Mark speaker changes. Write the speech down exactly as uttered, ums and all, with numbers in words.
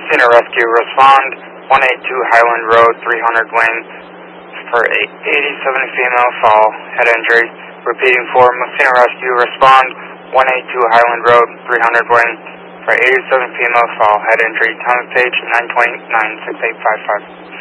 Speaker 1: Messina Rescue, respond one eighty-two Highland Road, three hundred Wayne, for eighty-seven female fall, head injury. Repeating for Messina Rescue, respond one eighty-two Highland Road, three hundred Wayne, for eighty-seven female fall, head injury. Time of page nine twenty-nine, six eight five five.